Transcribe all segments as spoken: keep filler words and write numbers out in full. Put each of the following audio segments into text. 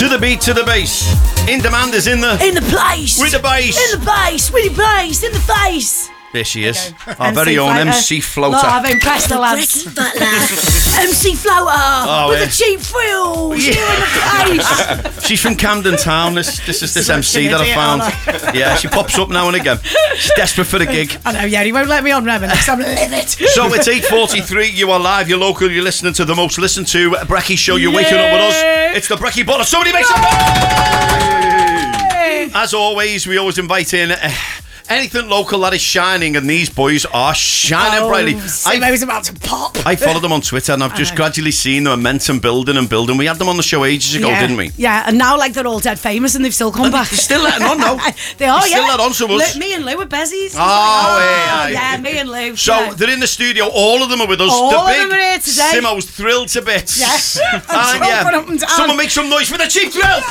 To the beat, to the bass. In Demand is in the... In the place. With the bass. In the bass. With the bass. In the face. There she is. Our M C very own Floater. M C Floater. Look, I've impressed the lads. M C Floater Oh, with yeah. the cheap frills. Yeah. You in the face. She's from Camden Town. This, this is this M C that I found. Yeah, she pops up now and again. She's desperate for the gig. I know, yeah, he won't let me on Reminisce. I'm livid. So it's eight forty-three. You are live. You're local. You're listening to the most listened to Brekkie show. You're waking up with us. It's the Brekkie Baller. Somebody make some noise! As always, we always invite in uh, anything local that is shining, and these boys are shining Oh, brightly. Simo's about to pop. I followed them on Twitter, and I've just gradually seen the momentum building and building. We had them on the show ages ago, yeah. didn't we? Yeah, and now like they're all dead famous and they've still come back. They're still letting on now. They are, They're yeah. still let on to us. Lou- me and Lou are bezies. Oh, yeah, yeah, yeah. me and Lou. So yeah. they're in the studio. All of them are with us. All the of big them are here today. Simo's thrilled to bits. Yes. And I'm yeah, jumping up and down. someone make some noise for the Cheap Thrill.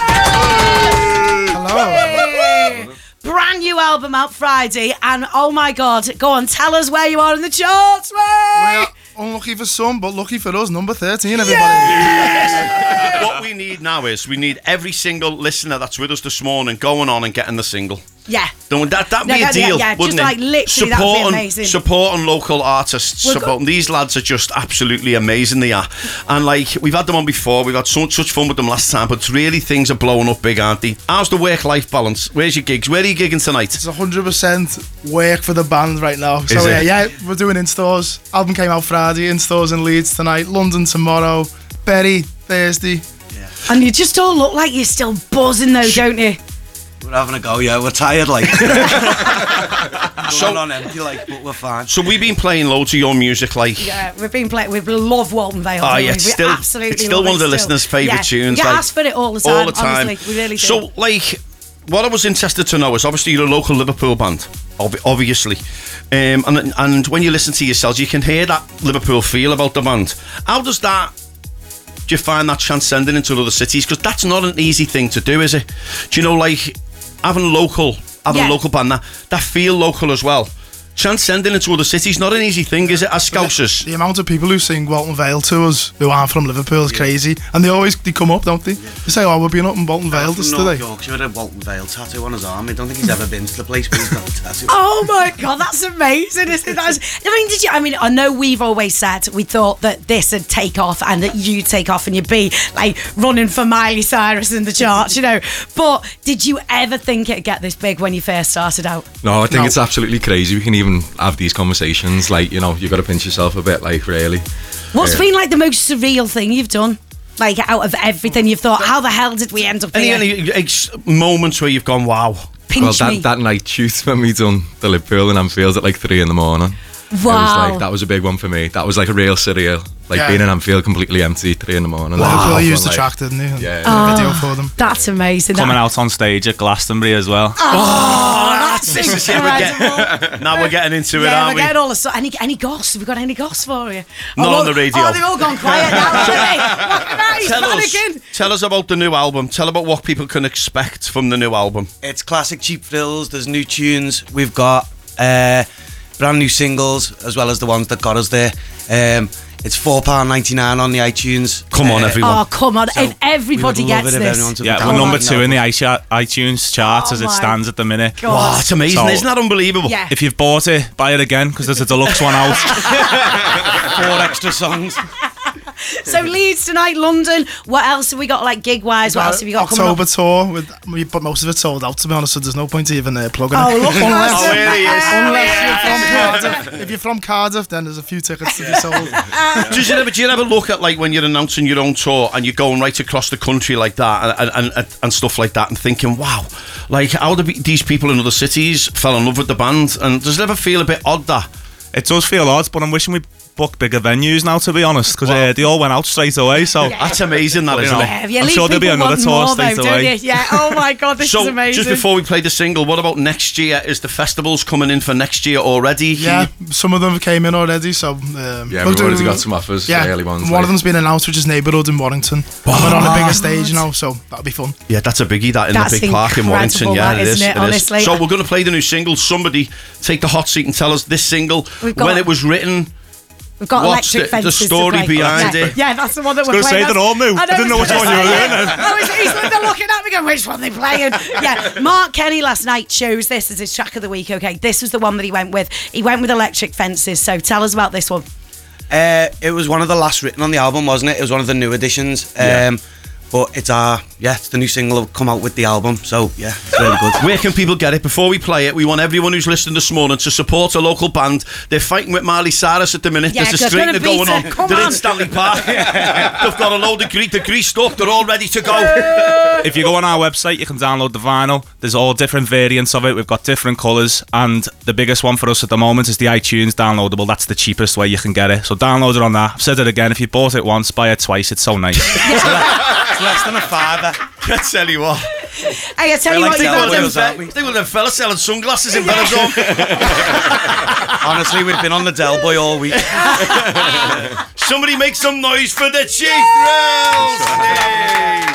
Hello. Brand new album out Friday, and oh my god, go on, tell us where you are in the charts, mate. Unlucky for some, but lucky for us, number thirteen, everybody. Yes. What we need now is we need every single listener that's with us this morning going on and getting the single. Yeah. Don't, that, that'd No, be yeah, a deal, yeah, yeah, wouldn't just it? like literally, that'd be supporting, amazing. Supporting local artists. We're go- Supporting, these lads are just absolutely amazing, they are. And like, we've had them on before, we've had so such fun with them last time, but really things are blowing up big, aren't they? How's the work-life balance? Where's your gigs? Where are you gigging tonight? It's one hundred percent work for the band right now. So Is it? yeah, yeah, we're doing in-stores. Album came out Friday, in-stores in Leeds tonight, London tomorrow, Bury Thursday. And you just all look like you're still buzzing though, don't you? We're having a go, yeah. We're tired, like. So- Going on empty, like, but we're fine. So we've been playing loads of your music, like... Yeah, we've been playing. We love Walton Vale. Oh, don't yeah, we? it's We still, absolutely it's still love one of it the still. listeners' favourite Yeah. tunes. We get like, asked for it all the time. All the time. Honestly, we really do. So, like, what I was interested to know is obviously you're a local Liverpool band, ob- obviously. Um, and, and when you listen to yourselves, you can hear that Liverpool feel about the band. How does that... Do you find that transcending into other cities? Because that's not an easy thing to do, is it? Do you know, like, having local... Having Yeah. a local band that, that feel local as well. Transcending into other cities, not an easy thing, is it, as Scousers? The amount of people who sing Walton Vale to us who aren't from Liverpool is crazy. And they always they come up, don't they? They say, oh, we've been up in Walton Vale From this North today. Yorkshire with a Walton Vale tattoo on his arm. I don't think he's ever been to the place, but he's got the tattoo. Oh my god, that's amazing, isn't it? That's, I mean, did you? I mean, I know we've always said we thought that this would take off and that you'd take off and you'd be like running for Miley Cyrus in the charts, you know. But did you ever think it'd get this big when you first started out? No, I think No. it's absolutely crazy. We can even have these conversations. Like, you know, you got to pinch yourself a bit, like, really. What's Yeah. been like the most surreal thing you've done? Like, out of everything you've thought, how the hell did we end up Any, here? any ex- moments where you've gone, wow? Pinch well, me. that, that night shoot when we done the Liverpool and Anfield at like three in the morning. It was Wow. like, that was a big one for me. That was like a real surreal. Like Yeah. being in Anfield completely empty, three in the morning. Liverpool Like, used the like- track, didn't they? Yeah. The video for them. That's amazing. Coming that, out on stage at Glastonbury as well. Oh, that's This is it, we're incredible. getting, now we're getting into it, Yeah, aren't we're we? getting all the so- any any goss. Have we got any goss for you? Not oh, on the radio. Oh, they've all gone quiet now, haven't they? Look at that, he's Tell us, panicking. tell us about the new album. Tell about what people can expect from the new album. It's classic Cheap Thrills. There's new tunes. We've got uh, brand new singles as well as the ones that got us there. Um, it's four pounds ninety-nine on the iTunes. Come on, Uh, everyone. Oh, come on. so if everybody we would love gets it if this. everyone took Yeah, the we're time number right two now. in the iTunes iTunes chart Oh as it my stands at the minute. God. Wow, that's amazing. So- Isn't that unbelievable? Yeah. If you've bought it, buy it again because there's a deluxe one out. Four extra songs. So Leeds tonight, London. What else have we got, like gig-wise? What else have you got coming October up? tour, with, we- but most of it's sold out, to be honest, so there's no point even uh, plugging Oh, it. look at unless, us. Oh, here he is. unless you're from Cardiff. If you're from Cardiff, then there's a few tickets to be sold. Do you ever, do you ever look at like when you're announcing your own tour and you're going right across the country like that and and, and, and stuff like that and thinking, wow, like how do these people in other cities fell in love with the band? And does it ever feel a bit odd that? It does feel odd, but I'm wishing we booked bigger venues now, to be honest, because Well- uh, they all went out straight away. So Yeah. That's amazing, that Well, isn't you know, it? Yeah, you I'm leave sure there'll be people another wanting tour more, straight though, away. don't you? Yeah. Oh my God, this So is amazing. just before we play the single, what about next year? Is the festivals coming in for next year already? Yeah, some of them came in already, so... Um, Yeah, we'll we've do- already got some offers, Yeah, early ones. one like- of them's been announced, which is Neighbourhood in Warrington. And we're on a bigger stage now, so that'll be fun. Yeah, that's a biggie, that in That's the big park in Warrington. incredible, Yeah, that, it is. isn't it, it is. honestly? So we're going to play the new single. Somebody take the hot seat and tell us this single, We've got- when it was written, We've got What's electric the- the fences to story play. behind yeah. it? Yeah, that's the one that I we're was gonna playing. say, they're all new. know, I didn't know which was one you were gonna say, learning. I was, he's, they're looking at me going, which one they playing? Yeah, Mark Kenny last night chose this as his track of the week. Okay, this was the one that he went with. He went with Electric Fences. So tell us about this one. Uh, it was one of the last written on the album, wasn't it? It was one of the new additions. Um, Yeah. But it's our, yeah, it's the new single that come out with the album. So, yeah, it's really good. Where can people get it? Before we play it, we want everyone who's listening this morning to support a local band. They're fighting with Miley Cyrus at the minute. Yeah, There's a they're gonna straightener going beat on. her. Come They're on. in Stanley Park. They've got a load of grease, they're greased up. They're all ready to go. If you go on our website, you can download the vinyl. There's all different variants of it. We've got different colours, and the biggest one for us at the moment is the iTunes downloadable. That's the cheapest way you can get it. So download it on that. I've said it again. If you bought it once, buy it twice. It's so nice. It's less than a fiver. I tell you what. Hey, I tell you like what, to you go got with them. those, aren't we? They were them fellas selling sunglasses in Benidorm. Honestly, we've been on the Del Boy all week. Somebody make some noise for the Chief Thrills. Hey.